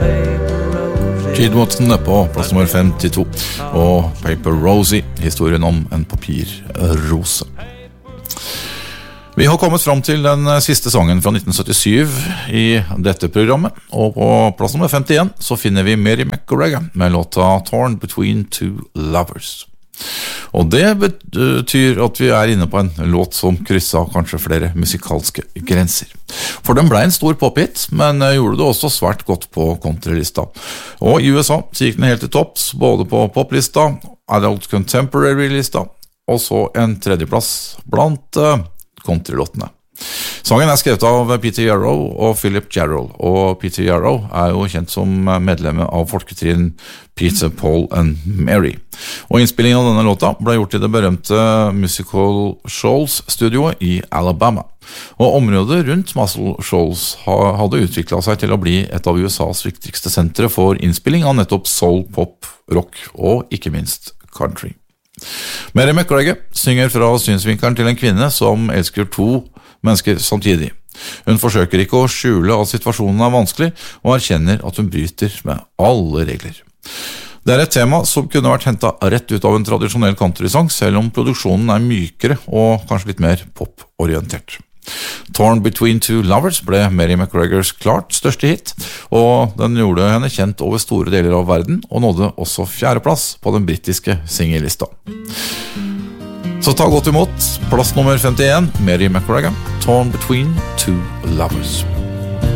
Gene Watson på plass nummer 52 og Paper Rosie, historien om en papirrose. Vi har kommet fram til den siste sangen fra 1977 i dette programmet, og på plass nummer 51 så finner vi Mary McGregor med låta Torn Between Two Lovers. Og det betyr at vi er inne på en låt som krysset kanskje flere musikalske grenser. For den ble en stor pophit, men gjorde det også svært godt på countrylista. Og i USA så gikk den helt til topps, både på poplista, Adult Contemporary-lista, og så en tredjeplass blant countrylåtene. Sangen er skrevet av Peter Yarrow og Philip Jarrell, og Peter Yarrow er jo kjent som medlem av folketrien Peter, Paul and Mary. Og innspillingen av denne låta ble gjort i det berømte Musical Shoals-studioet i Alabama. Og området rundt Muscle Shoals hadde utviklet seg til å bli et av USAs viktigste sentre for innspilling av nettopp soul, pop, rock og ikke minst country. Mary McGregor synger fra synsvinkelen til en kvinne som elsker to mennesker samtidig. Hun forsøker ikke å skjule at situasjonen er vanskelig, og erkjenner at hun bryter med alle regler. Det er et tema som kunne vært hentet rett ut av en tradisjonell countrysang, selv om produksjonen er mykere og kanskje litt mer pop-orientert. Torn Between Two Lovers ble Mary McGregors klart største hit, og den gjorde henne kjent over store deler av verden, og nådde også 4. plass på den britiske singellista. Så ta godt imot plass nummer 51, Mary McGregor, Torn Between Two Lovers.